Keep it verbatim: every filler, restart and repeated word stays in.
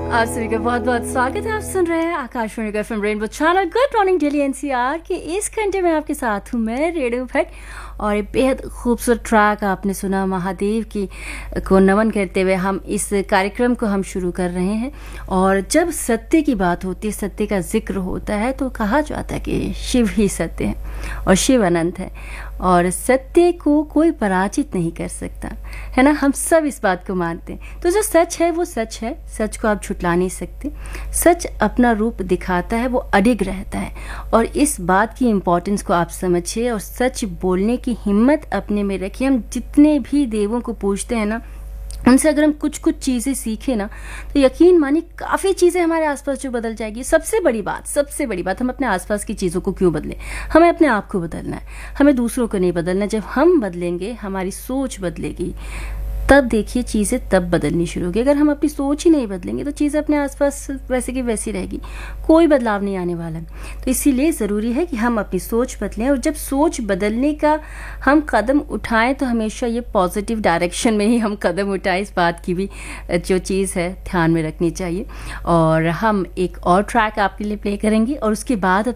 आप सभी का बहुत बहुत स्वागत है। आप सुन रहे हैं आकाशवाणी का FM rainbow channel good morning Delhi NCR के इस घंटे में आपके साथ हूँ मैं रेडियो भट्ट। और ये बेहद खूबसूरत ट्रैक आपने सुना महादेव की को नमन करते हुए हम इस कार्यक्रम को हम शुरू कर रहे हैं। और जब सत्य की बात होती है, सत्य का जिक्र होता है, तो कहा जाता है कि शिव ही सत्य है और शिव अनंत है और सत्य को कोई पराजित नहीं कर सकता, है ना। हम सब इस बात को मानते हैं। तो जो सच है वो सच है, सच को आप छुटला नहीं सकते। सच अपना रूप दिखाता है, वो अडिग रहता है। और इस बात की इम्पोर्टेंस को आप समझिए और सच बोलने की हिम्मत अपने में रखिए। हम जितने भी देवों को पूजते हैं ना, उनसे अगर हम कुछ कुछ चीज़ें सीखें ना, तो यकीन मानिए काफ़ी चीज़ें हमारे आसपास जो बदल जाएगी। सबसे बड़ी बात सबसे बड़ी बात हम अपने आसपास की चीज़ों को क्यों बदलें? हमें अपने आप को बदलना है, हमें दूसरों को नहीं बदलना। जब हम बदलेंगे, हमारी सोच बदलेगी, तब देखिए चीज़ें तब बदलनी शुरू होगी। अगर हम अपनी सोच ही नहीं बदलेंगे तो चीज़ें अपने आसपास वैसे की वैसी रहेगी, कोई बदलाव नहीं आने वाला। तो इसीलिए ज़रूरी है कि हम अपनी सोच बदलें। और जब सोच बदलने का हम कदम उठाएं तो हमेशा ये पॉजिटिव डायरेक्शन में ही हम कदम उठाएं। इस बात की भी जो चीज़ है ध्यान में रखनी चाहिए। और हम एक और ट्रैक आपके लिए प्ले करेंगे और उसके बाद